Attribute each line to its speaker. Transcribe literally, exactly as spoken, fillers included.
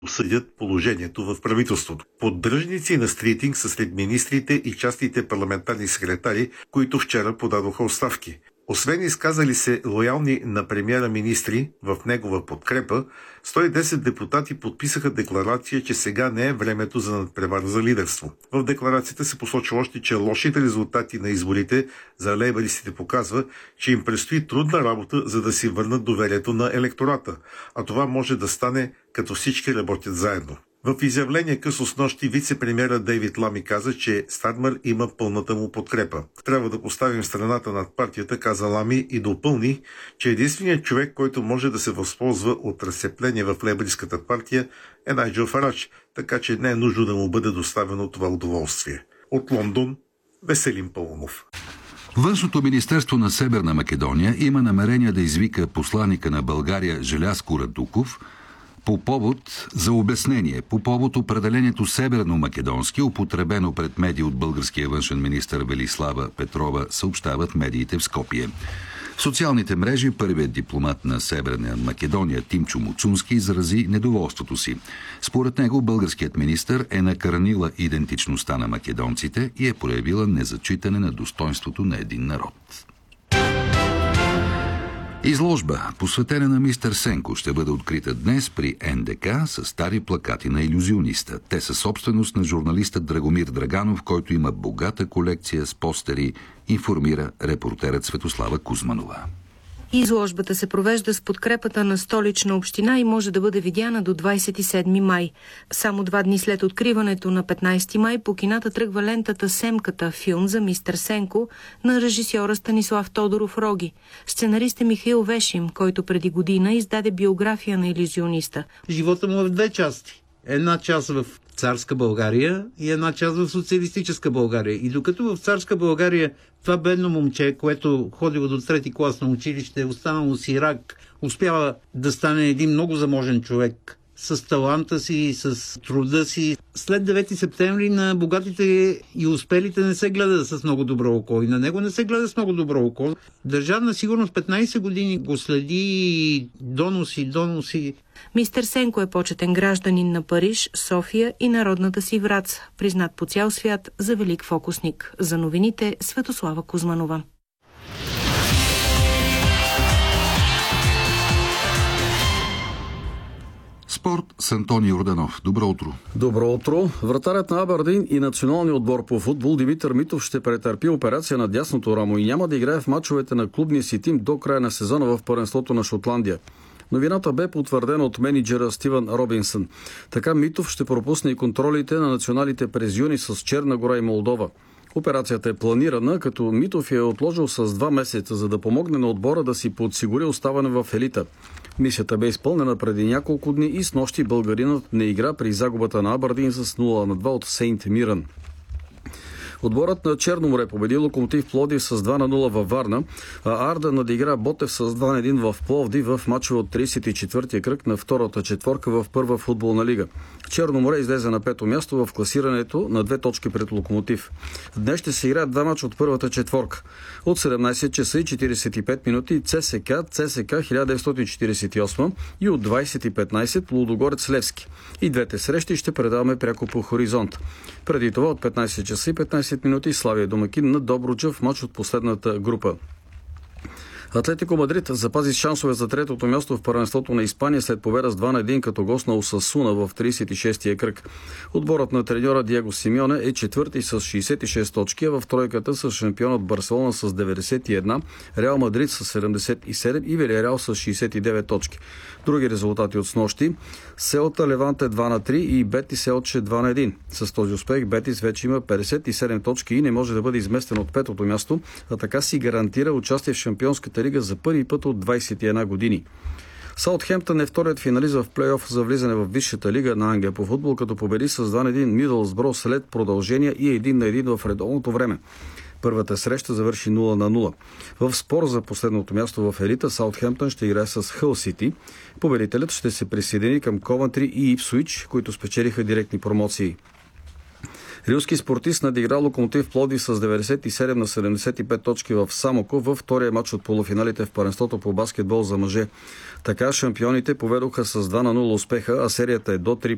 Speaker 1: обсъдят положението в правителството. Поддръжници на Стритинг са сред министрите и частните парламентарни секретари, които вчера подадоха оставки. Освен изказали се лоялни на премиера министри в негова подкрепа, сто и десет депутати подписаха декларация, че сега не е времето за надпревара за лидерство. В декларацията се посочва още, че лошите резултати на изборите за лейбаристите показва, че им предстои трудна работа, за да си върнат доверието на електората, а това може да стане като всички работят заедно. В изявление късно снощи вице-премиера Дейвид Лами каза, че Стармър има пълната му подкрепа. Трябва да поставим страната над партията, каза Лами, и допълни, че единственият човек, който може да се възползва от разцепление в лейбористската партия е Найджел Фарадж, така че не е нужно да му бъде доставено това удоволствие. От Лондон, Веселин Паунов.
Speaker 2: Външното министерство на Северна Македония има намерение да извика посланика на България Желязко Радуков по повод за обяснение, по повод определението северно-македонски, употребено пред медии от българския външен министър Велислава Петрова, съобщават медиите в Скопие. В социалните мрежи първият дипломат на Северна Македония Тимчо Муцунски изрази недоволството си. Според него българският министър е накърнила идентичността на македонците и е проявила незачитане на достоинството на един народ. Изложба, посветена на мистер Сенко, ще бъде открита днес при Ен Де Ка с стари плакати на илюзиониста. Те са собственост на журналиста Драгомир Драганов, който има богата колекция с постери, информира репортерът Светослава Кузманова.
Speaker 3: Изложбата се провежда с подкрепата на Столична община и може да бъде видяна до двадесет и седми май. Само два дни след откриването на петнадесети май по кината тръгва лентата «Семката», филм за мистер Сенко на режисьора Станислав Тодоров Роги. Сценарист е Михаил Вешим, който преди година издаде биография на илюзиониста.
Speaker 4: Живота му е в две части. Една част в царска България и една част в социалистическа България. И докато в царска България това бедно момче, което ходило до трети клас на училище, останало сирак, успява да стане един много заможен човек с таланта си, с труда си. След девети септември на богатите и успелите не се гледа с много добро око. И на него не се гледа с много добро око. Държавна сигурност петнадесет години го следи, доноси, доноси.
Speaker 3: Мистер Сенко е почетен гражданин на Париж, София и народната си Враца, признат по цял свят за велик фокусник. За новините Светослава Кузманова.
Speaker 2: Спорт с Антони Йорданов. Добро утро.
Speaker 5: Добро утро. Вратарят на Абърдин и националния отбор по футбол Димитър Митов ще претърпи операция на дясното рамо и няма да играе в мачовете на клубния си тим до края на сезона в първенството на Шотландия. Новината бе потвърдена от менеджера Стивън Робинсън. Така Митов ще пропусне и контролите на националите през юни с Черна гора и Молдова. Операцията е планирана, като Митов я е отложил с два месеца, за да помогне на отбора да си подсигури оставане в елита. Мисията бе изпълнена преди няколко дни и снощи българинът не игра при загубата на Абърдин с нула на два от Сейнт Мирън. Отборът на Черно море победи Локомотив Пловдив с два на нула във Варна, а Арда надигра Ботев с два на един в Пловдив в мачове от тридесет и четвъртия кръг на втората четворка в първа футболна лига. Черно море излезе на пето място в класирането на две точки пред Локомотив. Днес ще се играят два мача от първата четворка. От седемнадесет часа и четиридесет и пет минути ЦСКА, ЦСКА хиляда деветстотин четиридесет и осма и от двадесет и петнадесет Лудогорец Левски. И двете срещи ще предаваме пряко по Хоризонт. Преди това от петнадесет часа и петнадесет минути Славия домакин на Добруджа в мач от последната група. Атлетико Мадрид запази шансове за третото място в първенството на Испания след победа с два на един като гост на Осасуна в тридесет и шестия кръг. Отборът на треньора Диего Симеоне е четвърти с шейсет и шест точки, а в тройката с шампионът Барселона с деветдесет и една, Реал Мадрид с седемдесет и седем и Вилиареал с шейсет и девет точки. Други резултати от снощи: Селта Леванте два на три и Бетис Елче два на един. С този успех Бетис вече има петдесет и седем точки и не може да бъде изместен от петото място, а така си гарантира участие в Шампионската лига за първи път от двадесет и една години. Саутхемптън е вторият финалист в плейоф за влизане в Висшата лига на Англия по футбол, като победи с два на един Мидълсбро след продължения и един на един в редовното време. Първата среща завърши нула на нула. В спор за последното място в елита Саутхемптън ще играе с Хъл Сити. Победителят ще се присъедини към Ковентри и Ипсуич, които спечелиха директни промоции. Рилски спортист надигра Локомотив Пловдив с деветдесет и седем на седемдесет и пет точки в Самоко във втория матч от полуфиналите в първенството по баскетбол за мъже. Така шампионите поведоха с два на нула успеха, а серията е до три